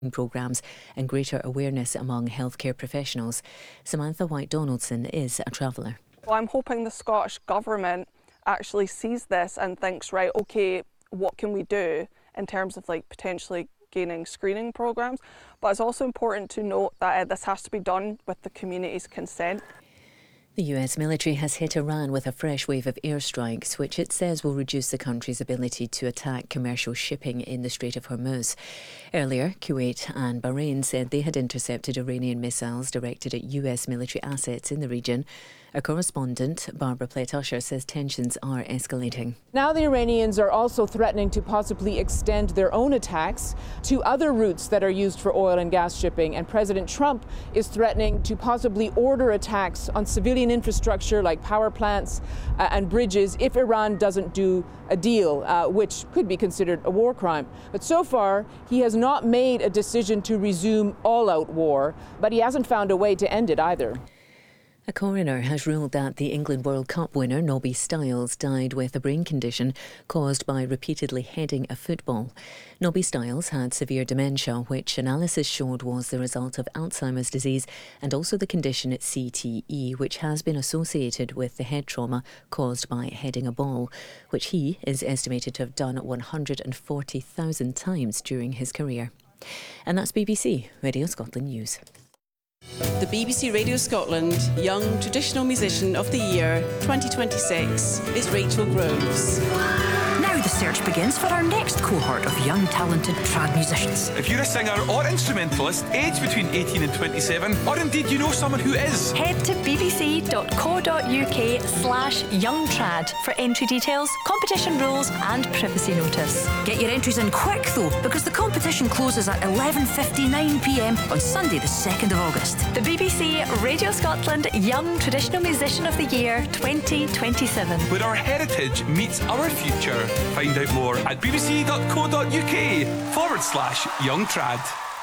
programmes and greater awareness among healthcare professionals. Samantha White-Donaldson is a traveller. Well, I'm hoping the Scottish Government actually sees this and thinks, right, OK, what can we do in terms of potentially gaining screening programmes? But it's also important to note that this has to be done with the community's consent. The US military has hit Iran with a fresh wave of airstrikes, which it says will reduce the country's ability to attack commercial shipping in the Strait of Hormuz. Earlier, Kuwait and Bahrain said they had intercepted Iranian missiles directed at US military assets in the region. A correspondent, Barbara Plett-Usher, says tensions are escalating. Now the Iranians are also threatening to possibly extend their own attacks to other routes that are used for oil and gas shipping. And President Trump is threatening to possibly order attacks on civilian infrastructure like power plants and bridges if Iran doesn't do a deal, which could be considered a war crime. But so far, he has not made a decision to resume all-out war, but he hasn't found a way to end it either. A coroner has ruled that the England World Cup winner Nobby Stiles died with a brain condition caused by repeatedly heading a football. Nobby Stiles had severe dementia, which analysis showed was the result of Alzheimer's disease and also the condition CTE, which has been associated with the head trauma caused by heading a ball, which he is estimated to have done 140,000 times during his career. And that's BBC Radio Scotland News. The BBC Radio Scotland Young Traditional Musician of the Year 2026 is Rachel Groves. Now the search begins for our next cohort of young talented trad musicians. If you're a singer or instrumentalist aged between 18 and 27, or indeed you know someone who is, head to bbc.co.uk/youngtrad for entry details, competition rules and privacy notice. Get your entries in quick though, because the competition closes at 11:59pm on Sunday the 2nd of August. The BBC Radio Scotland Young Traditional Musician of the Year 2027. where our heritage meets our future. Find out more at bbc.co.uk/youngtrad.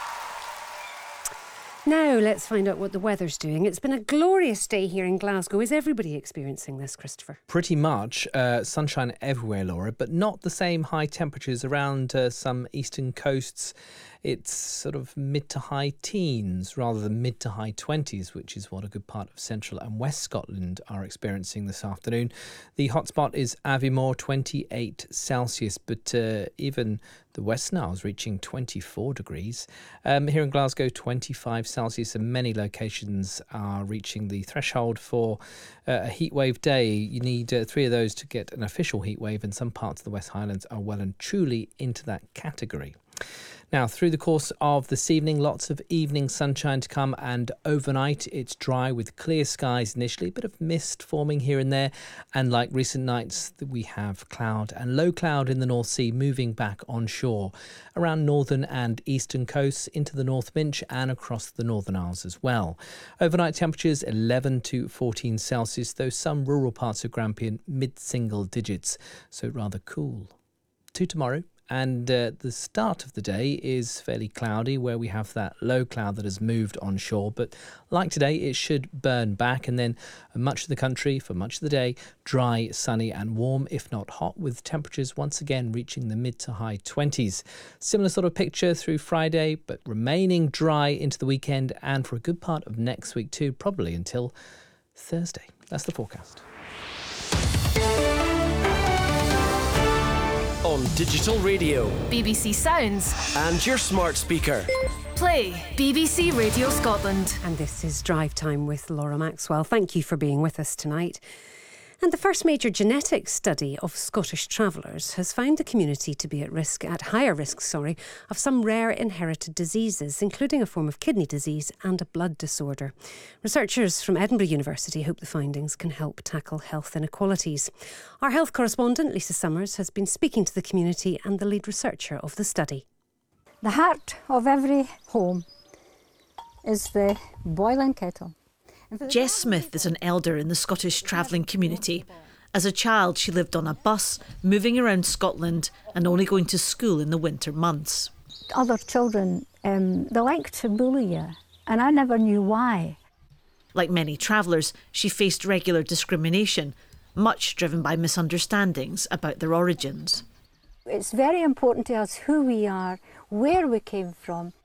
Now let's find out what the weather's doing. It's been a glorious day here in Glasgow. Is everybody experiencing this, Christopher? Pretty much. Sunshine everywhere, Laura, but not the same high temperatures around some eastern coasts. It's sort of mid to high teens rather than mid to high 20s, which is what a good part of central and west Scotland are experiencing this afternoon. The hotspot is Aviemore, 28 Celsius, but even the west now is reaching 24 degrees. Here in Glasgow, 25 Celsius, and many locations are reaching the threshold for a heatwave day. You need 3 of those to get an official heatwave, and some parts of the West Highlands are well and truly into that category. Now, through the course of this evening, lots of evening sunshine to come, and overnight it's dry with clear skies initially, a bit of mist forming here and there, and like recent nights we have cloud and low cloud in the North Sea moving back onshore around northern and eastern coasts into the North Minch and across the Northern Isles as well. Overnight temperatures 11 to 14 Celsius, though some rural parts of Grampian mid-single digits, so rather cool. To tomorrow. And the start of the day is fairly cloudy, where we have that low cloud that has moved onshore. But like today, it should burn back, and then much of the country for much of the day, dry, sunny and warm, if not hot, with temperatures once again reaching the mid to high 20s. Similar sort of picture through Friday, but remaining dry into the weekend and for a good part of next week too, probably until Thursday. That's the forecast. On digital radio, BBC Sounds, and your smart speaker. Play BBC Radio Scotland. And this is Drive Time with Laura Maxwell. Thank you for being with us tonight. And the first major genetic study of Scottish travellers has found the community to be at higher risk, of some rare inherited diseases, including a form of kidney disease and a blood disorder. Researchers from Edinburgh University hope the findings can help tackle health inequalities. Our health correspondent, Lisa Summers, has been speaking to the community and the lead researcher of the study. The heart of every home is the boiling kettle. Jess Smith is an elder in the Scottish travelling community. As a child, she lived on a bus, moving around Scotland and only going to school in the winter months. Other children, they like to bully you, and I never knew why. Like many travellers, she faced regular discrimination, much driven by misunderstandings about their origins. It's very important to us who we are, where we came from,